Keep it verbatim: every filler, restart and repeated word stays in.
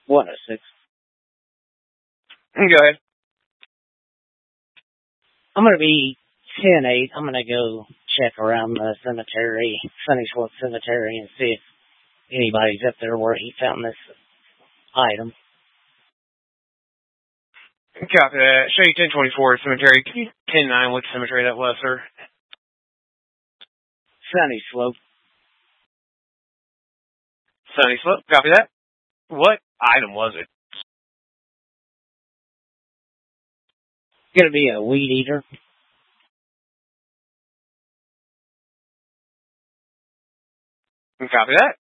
one oh six. Go ahead. I'm going to be ten eight. I'm going to go check around the cemetery, Sunny Slope Cemetery, and see if anybody's up there where he found this item. Copy that. Show you ten twenty-four Cemetery. Can you ten nine what cemetery that was, sir? Sunny Slope. Sunny Slope. Copy that. What item was it? Going to be a weed eater. Copy that.